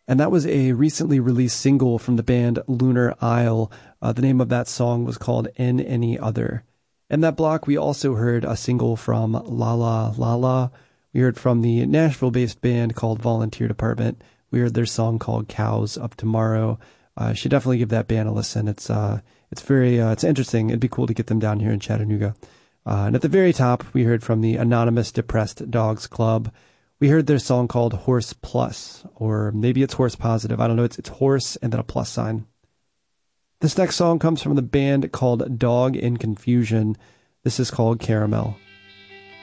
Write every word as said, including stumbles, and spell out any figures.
And that was a recently released single from the band Lunar Isle. Uh, the name of that song was called In Any Other. In that block, we also heard a single from La La La La. We heard from the Nashville-based band called Volunteer Department. We heard their song called Cows of Tomorrow. Uh, should definitely give that band a listen. It's uh, it's very uh, it's interesting. It'd be cool to get them down here in Chattanooga. Uh, and at the very top, we heard from the Anonymous Depressed Dogs Club. We heard their song called Horse Plus, or maybe it's Horse Positive. I don't know. It's, it's horse and then a plus sign. This next song comes from the band called Dog in Confusion. This is called Caramel.